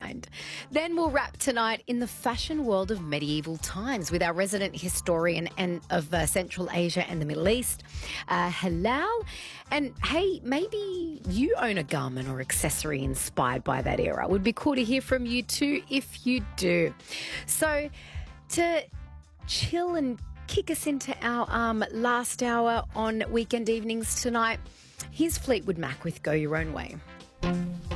mind. Then we'll wrap tonight in the fashion world of medieval times with our resident historian and of Central Asia and the Middle East, Halal. And hey, maybe you own a garment or accessory inspired by that era. It would be cool to hear from you too if you do. So to chill and kick us into our last hour on weekend evenings tonight, here's Fleetwood Mac with Go Your Own Way.